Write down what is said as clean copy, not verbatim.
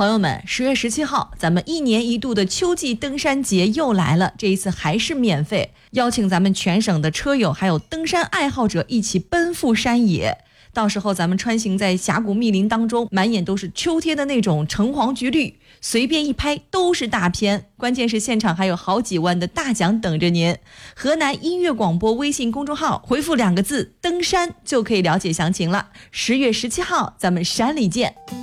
朋友们，10月17号，咱们1年1度的秋季登山节又来了，这一次还是免费，邀请咱们全省的车友还有登山爱好者一起奔赴山野。到时候咱们穿行在峡谷密林当中，满眼都是秋天的那种橙黄橘绿，随便一拍都是大片。关键是现场还有好几万的大奖等着您。河南音乐广播微信公众号回复2个字登山就可以了解详情了。10月17号咱们山里见。